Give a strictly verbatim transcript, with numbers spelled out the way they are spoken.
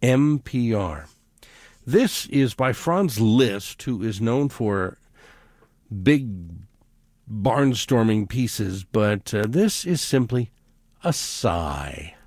N P R. This is by Franz Liszt, who is known for big barnstorming pieces, but uh, this is simply a sigh.